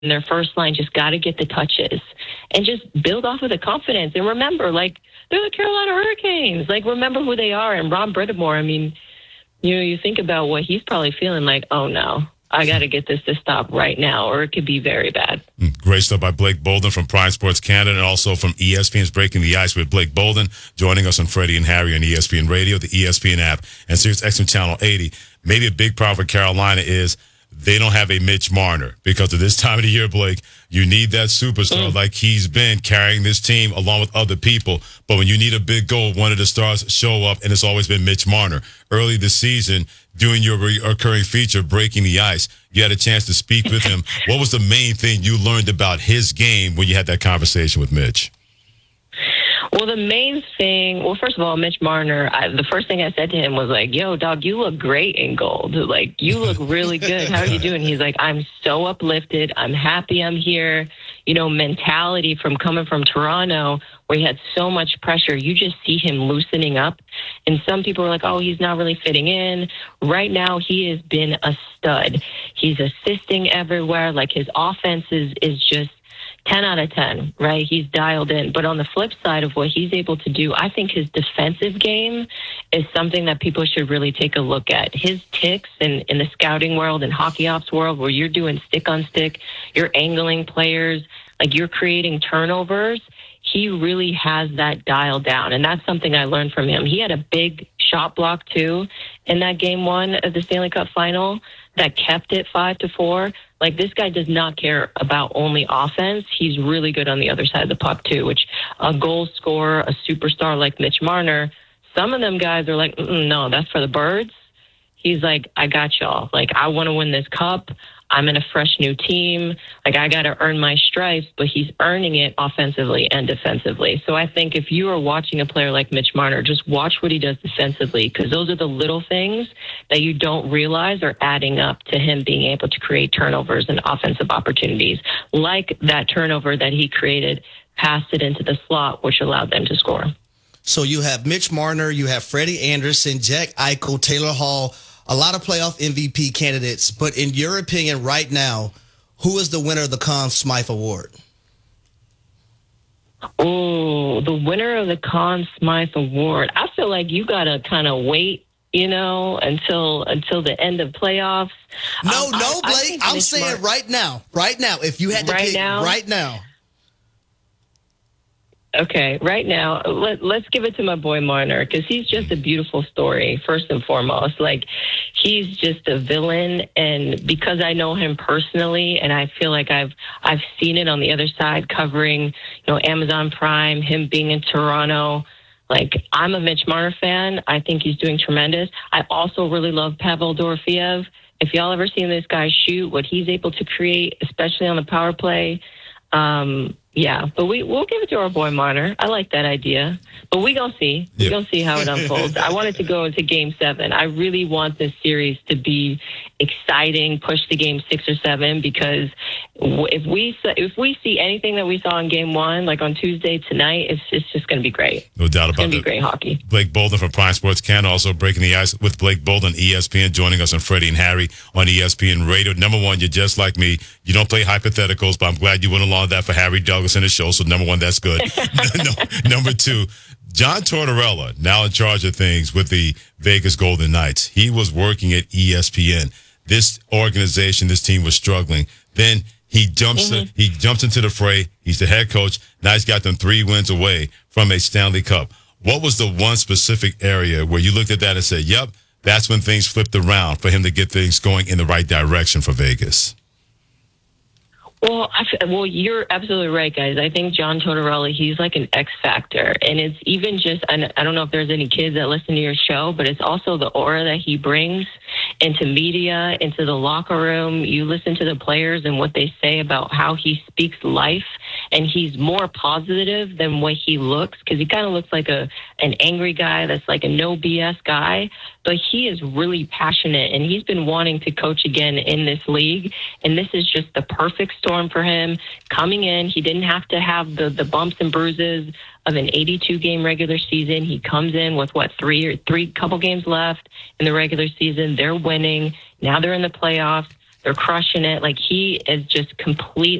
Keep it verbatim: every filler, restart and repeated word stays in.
their first line just got to get the touches and just build off of the confidence. And remember, like, they're the Carolina Hurricanes. Like, remember who they are. And Ron Brittamore, I mean, you know, you think about what he's probably feeling like, oh, no, I got to get this to stop right now, or it could be very bad. Great stuff by Blake Bolden from Prime Sports Canada, and also from E S P N's Breaking the Ice with Blake Bolden, joining us on Freddie and Harry on E S P N Radio, the E S P N app, and Sirius X M Channel eighty. Maybe a big problem for Carolina is they don't have a Mitch Marner, because at this time of the year, Blake, you need that superstar mm. like he's been carrying this team along with other people. But when you need a big goal, one of the stars show up, and it's always been Mitch Marner. Early this season, doing your recurring feature, Breaking the Ice, you had a chance to speak with him. What was the main thing you learned about his game when you had that conversation with Mitch? Well, the main thing, well, first of all, Mitch Marner, I, the first thing I said to him was like, yo, dog, you look great in gold. Like, you look really good. How are you doing? He's like, I'm so uplifted. I'm happy I'm here. You know, mentality from coming from Toronto, where he had so much pressure, you just see him loosening up. And some people are like, oh, he's not really fitting in. Right now, he has been a stud. He's assisting everywhere. Like, his offense is, is just ten out of ten, right? He's dialed in. But on the flip side of what he's able to do, I think his defensive game is something that people should really take a look at. His ticks in, in the scouting world and hockey ops world, where you're doing stick on stick, you're angling players, like you're creating turnovers, he really has that dialed down. And that's something I learned from him. He had a big shot block, too, in that game one of the Stanley Cup final that kept it five to four. Like, this guy does not care about only offense. He's really good on the other side of the puck, too, which a goal scorer, a superstar like Mitch Marner, some of them guys are like, no, that's for the birds. He's like, I got y'all. Like, I want to win this cup. I'm in a fresh new team. Like, I got to earn my stripes, but he's earning it offensively and defensively. So I think if you are watching a player like Mitch Marner, just watch what he does defensively, because those are the little things that you don't realize are adding up to him being able to create turnovers and offensive opportunities, like that turnover that he created, passed it into the slot, which allowed them to score. So you have Mitch Marner, you have Freddie Anderson, Jack Eichel, Taylor Hall, a lot of playoff M V P candidates. But in your opinion right now, who is the winner of the Conn Smythe Award? Oh, the winner of the Conn Smythe Award. I feel like you got to kind of wait, you know, until until the end of playoffs. No, um, no, I, Blake. I I'm Mitch saying Mar- right now. Right now. If you had to right pick now? right now. Okay, right now, let, let's give it to my boy Marner, because he's just a beautiful story, first and foremost. Like, he's just a villain, and because I know him personally, and I feel like I've I've seen it on the other side, covering, you know, Amazon Prime, him being in Toronto. Like, I'm a Mitch Marner fan. I think he's doing tremendous. I also really love Pavel Dorofeev. If y'all ever seen this guy shoot, what he's able to create, especially on the power play, um, yeah, but we, we'll give it to our boy Marner. I like that idea. But we going to see. we Yep. going to see how it unfolds. I want it to go into game seven. I really want this series to be exciting, push to game six or seven, because if we if we see anything that we saw in game one, like on Tuesday tonight, it's, it's just going to be great. No doubt It's about going to that. be great hockey. Blake Bolden from Prime Sports Canada, also Breaking the Ice with Blake Bolden, E S P N, joining us on Freddie and Harry on E S P N Radio. Number one, you're just like me. You don't play hypotheticals, but I'm glad you went along with that for Harry Douglas in the show. So number one, that's good. no, number two, John Tortorella, now in charge of things with the Vegas Golden Knights. He was working at E S P N. This organization, this team was struggling. Then he jumps Mm-hmm. he jumps into the fray. He's the head coach. Now he's got them three wins away from a Stanley Cup. What was the one specific area where you looked at that and said, yep, that's when things flipped around for him to get things going in the right direction for Vegas? Well, I, well, you're absolutely right, guys. I think John Tortorella, he's like an X factor. And it's even just, and I don't know if there's any kids that listen to your show, but it's also the aura that he brings into media, into the locker room. You listen to the players and what they say about how he speaks life, and he's more positive than what he looks, because he kind of looks like a an angry guy that's like a no B S guy, but he is really passionate, and he's been wanting to coach again in this league, and this is just the perfect storm for him. Coming in, he didn't have to have the, the bumps and bruises of an eighty-two game regular season. He comes in with, what, three or three couple games left in the regular season. They're winning. Now they're in the playoffs. They're crushing it. Like he is just complete.